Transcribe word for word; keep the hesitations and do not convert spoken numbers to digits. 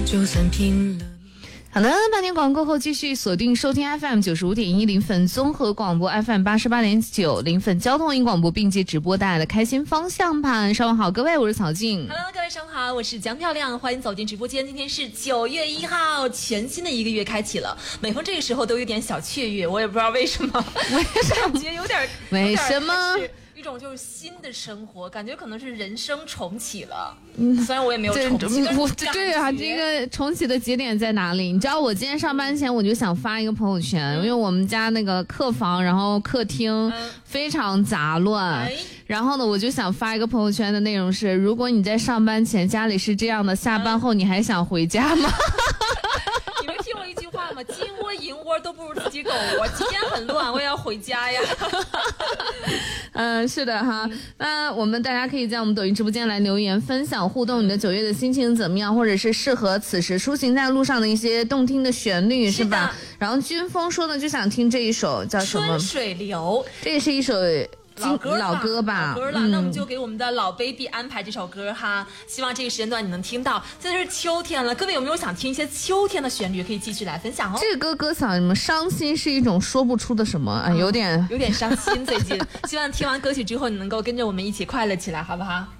就算拼了。 好的，半年广告后继续锁定收听 F M 九十五点一临汾综合广播 F M 八十八点九临汾交通音广播并机直播带来的开心方向盘。上午好，各位，我是曹静。 Hello， 各位上午好，我是江漂亮，欢迎走进直播间。今天是九月一号，全新的一个月开启了。每逢这个时候都有点小雀跃，我也不知道为什么， 为什么？ 感觉有点为什么？ 一种就是新的生活，感觉可能是人生重启了。嗯，虽然我也没有重启， 我对啊，这个重启的节点在哪里？你知道，我今天上班前我就想发一个朋友圈，嗯、因为我们家那个客房，然后客厅非常杂乱，嗯、然后呢，我就想发一个朋友圈的内容是：如果你在上班前家里是这样的，下班后你还想回家吗？ 你们听过一句话吗？金窝银窝都不如自己狗窝。今天很乱，我也要回家呀。 嗯，是的哈。那我们大家可以在我们抖音直播间来留言分享互动，你的九月的心情怎么样，或者是适合此时出行在路上的一些动听的旋律，是吧？然后军峰说呢，就想听这一首叫什么？ 春水流， 这也是一首。 老歌老歌吧， 老歌了、嗯，那我们就给我们的老 baby 安排这首歌哈，希望这个时间段你能听到。现在是秋天了，各位有没有想听一些秋天的旋律？可以继续来分享哦。 这个歌歌嗓什么？伤心是一种说不出的什么，啊、有点有点伤心。最近，希望听完歌曲之后，你能够跟着我们一起快乐起来，好不好？